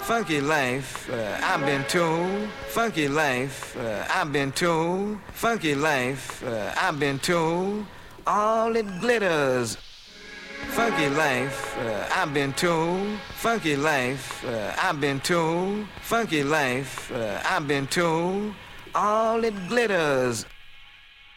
Funky life, I've been told. Funky life, I've been told. Funky life, I've been told. All it glitters. Funky life, I've been told. Funky life, I've been told. Funky life, I've been told. All it glitters.